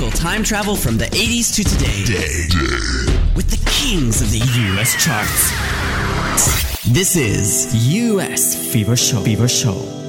musical time travel from the 80s to today. With the kings of the US charts. This is US Fever Show.